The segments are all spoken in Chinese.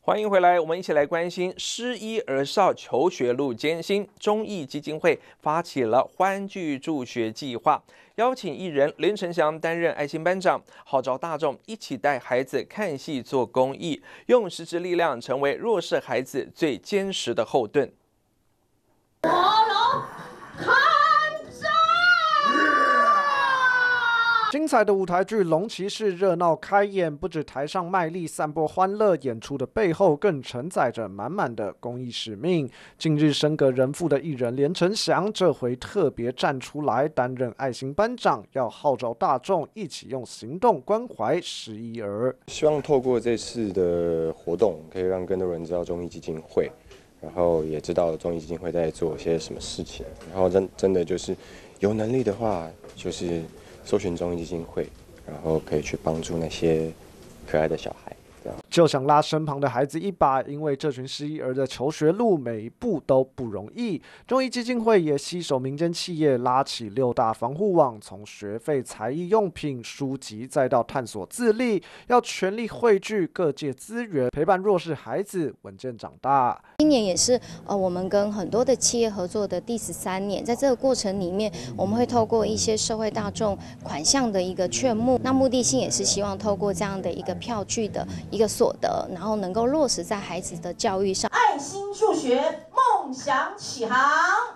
欢迎回来，我们一起来关心失医儿少求学路艰辛。忠义基金会发起了欢聚助学计划，邀请艺人林承祥担任爱心班长，号召大众一起带孩子看戏做公益，用实质力量成为弱势孩子最坚实的后盾。 精彩的舞台剧《龙骑士》热闹开演，不止台上卖力散播欢乐，演出的背后更承载着满满的公益使命。近日升格人父的艺人连承祥，这回特别站出来担任爱心班长，要号召大众一起用行动关怀失医儿。 希望透过这次的活动，可以让更多人知道忠义基金会，然后也知道忠义基金会在做些什么事情，然后真的就是有能力的话，就是搜寻忠义基金会，然后可以去帮助那些可爱的小孩。 就想拉身旁的孩子一把，因为这群失医儿的求学路每一步都不容易。忠义基金会也携手民间企业，拉起6大防护网，从学费、才艺用品、书籍，再到探索自立，要全力汇聚各界资源，陪伴弱势孩子稳健长大。 今年也是我们跟很多的企业合作的第13年，在这个过程里面，我们会透过一些社会大众款项的一个劝募，那目的性也是希望透过这样的一个票据的一个所得，然后能够落实在孩子的教育上。 爱心助学，梦想起航。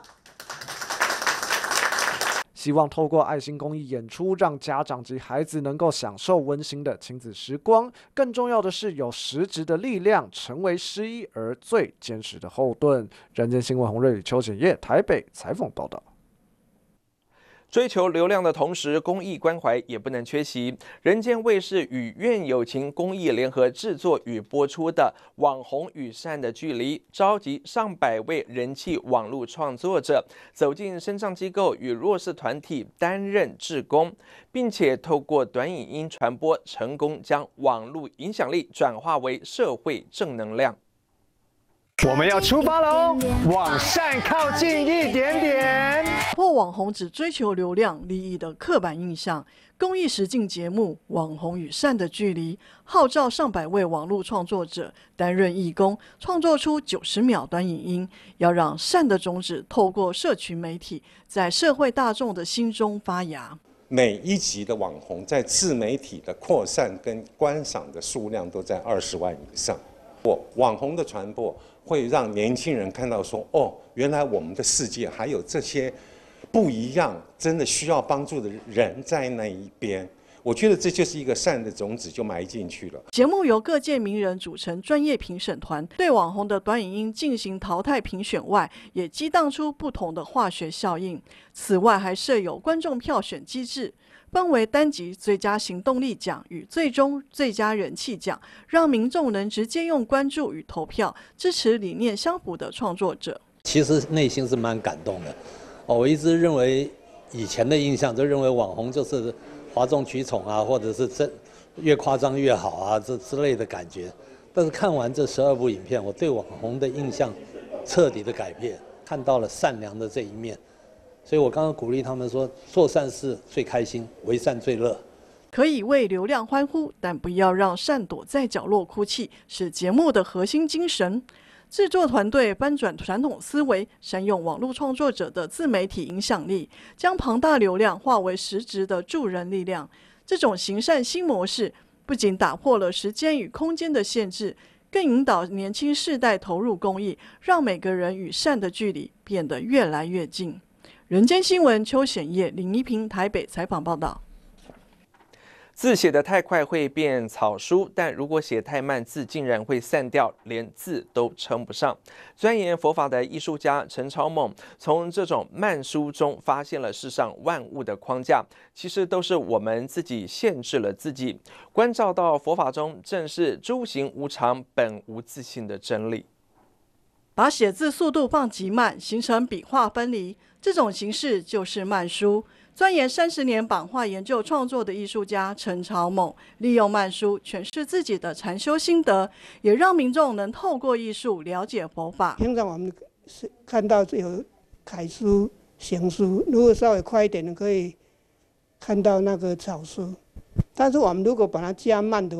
希望透过爱心公益演出，让家长及孩子能够享受温馨的亲子时光。更重要的是，有实质的力量，成为失医儿最坚实的后盾。人间新闻洪瑞宇、邱显业台北采访报道。 追求流量的同时，公益关怀也不能缺席。人间卫视与愿有情公益联合制作与播出的《网红与善的距离》，召集上百位人气网络创作者走进身障机构与弱势团体担任志工，并且透过短影音传播，成功将网络影响力转化为社会正能量。 我们要出发了哦，往善靠近一点点。 破网红只追求流量利益的刻板印象，公益实境节目《网红与善的距离》号召上百位网络创作者担任义工，创作出90秒短影音，要让善的种子透过社群媒体，在社会大众的心中发芽。 每一集的网红在自媒体的扩散跟观赏的数量都在20万以上。网红的传播会让年轻人看到说，哦，原来我们的世界还有这些不一样，真的需要帮助的人在那一边。我觉得这就是一个善的种子就埋进去了。 节目由各界名人组成专业评审团，对网红的短影音进行淘汰评选外，也激荡出不同的化学效应。此外，还设有观众票选机制，分为单集最佳行动力奖与最终最佳人气奖，让民众能直接用关注与投票支持理念相符的创作者。 其实内心是蛮感动的。我一直认为，以前的印象就认为网红就是哗众取宠啊，或者是越夸张越好啊，这之类的感觉。但是看完这12部影片，我对网红的印象彻底的改变，看到了善良的这一面。所以我刚刚鼓励他们说，做善事最开心，为善最乐。 可以为流量欢呼，但不要让善躲在角落哭泣，是节目的核心精神。制作团队翻转传统思维，善用网络创作者的自媒体影响力，将庞大流量化为实质的助人力量。这种行善新模式不仅打破了时间与空间的限制，更引导年轻世代投入公益，让每个人与善的距离变得越来越近。人间新闻邱显业、林一平台北采访报道。 字写得太快会变草书，但如果写太慢，字竟然会散掉，连字都称不上。钻研佛法的艺术家陈朝猛从这种慢书中发现了世上万物的框架，其实都是我们自己限制了自己。关照到佛法中正是诸行无常，本无自性的真理。 把写字速度放极慢，形成笔画分离，这种形式就是慢书。钻研30年版画研究创作的艺术家陈朝猛，利用慢书诠释自己的禅修心得，也让民众能透过艺术了解佛法。 平常我们是看到有楷书、行书，如果稍微快一点，可以看到那个草书。但是我们如果把它加慢的